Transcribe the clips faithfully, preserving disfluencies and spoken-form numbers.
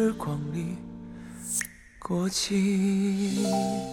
时光里过期。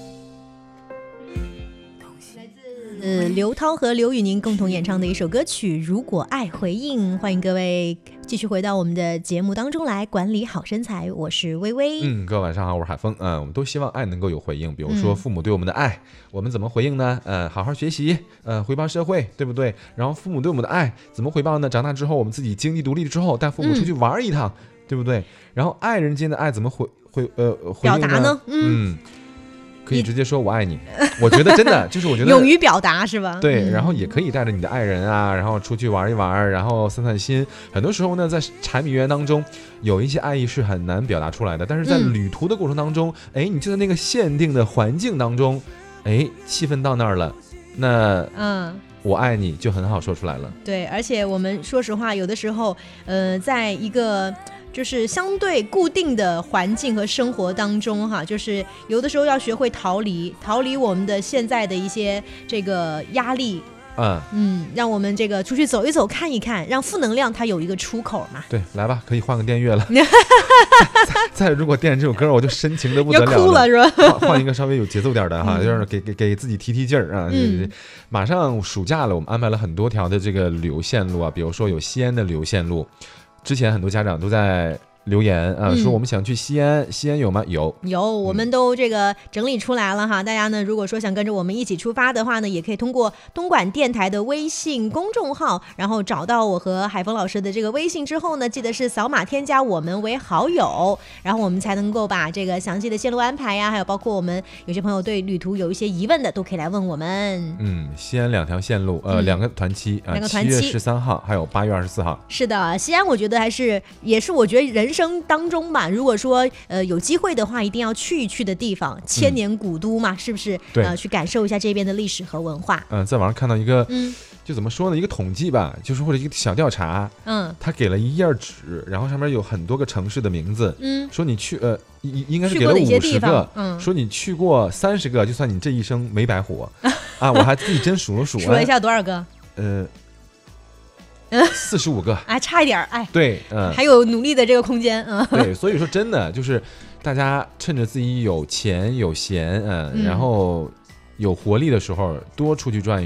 呃，刘涛和刘宇宁共同演唱的一首歌曲《如果爱回应》，欢迎各位继续回到我们的节目当中来，管理好身材，我是微微。 嗯，各位晚上好，我是海峰。嗯，我们都希望爱能够有回应，比如说父母对我们的爱，嗯、我们怎么回应呢？呃，好好学习，呃，回报社会，对不对？然后父母对我们的爱怎么回报呢？长大之后，我们自己经济独立之后，带父母出去玩一趟，嗯、对不对？然后爱人间的爱怎么回回呃回应呢？ 表达呢？ 嗯。嗯可以直接说我爱你，我觉得真的就是我觉得勇于表达是吧？ 对，然后也可以带着你的爱人啊，然后出去玩一玩，然后散散心。很多时候呢，在柴米油盐当中，有一些爱意是很难表达出来的，但是在旅途的过程当中，哎、嗯，你就在那个限定的环境当中，哎，气氛到那儿了，那嗯。我爱你就很好说出来了。 对，而且我们说实话，有的时候，呃，在一个就是相对固定的环境和生活当中，哈，就是有的时候要学会逃离，逃离我们的现在的一些这个压力。嗯嗯，让我们这个出去走一走，看一看，让负能量它有一个出口嘛。 对，来吧，可以换个电乐了。再, 再如果电这首歌，我就深情的不得了了， 要哭了是吧？ 换换一个稍微有节奏点的哈，嗯、就是给给给自己提提劲儿啊。嗯、马上暑假了，我们安排了很多条的这个旅游线路啊，比如说有西安的旅游线路，之前很多家长都在留言啊，说我们想去西安，嗯、西安有吗？有， 有，我们都这个整理出来了哈。大家呢，如果说想跟着我们一起出发的话呢，也可以通过东莞电台的微信公众号，然后找到我和海峰老师的这个微信之后呢，记得是扫码添加我们为好友，然后我们才能够把这个详细的线路安排呀，还有包括我们有些朋友对旅途有一些疑问的，都可以来问我们。 嗯，西安两条线路，呃，嗯、两个团期啊，七月十三号还有八月二十四号。 是的，西安我觉得还是也是我觉得人生当中吧，如果说呃有机会的话，一定要去一去的地方，千年古都嘛，嗯、是不是？ 对， 呃，去感受一下这边的历史和文化。 嗯、呃，在网上看到一个，嗯，就怎么说呢，一个统计吧，就是或者一个小调查，嗯，他给了一页纸，然后上面有很多个城市的名字，嗯，说你去呃应该是给了五十个，嗯，说你去过三十个，就算你这一生没白活啊！我还自己真数了数， 数了一下多少个？ 呃。四十五个， 哎，差一点，哎， 对，嗯， 还有努力的这个空间，嗯， 对，所以说真的就是大家趁着自己有钱有闲，嗯，嗯然后有活力的时候，多出去转一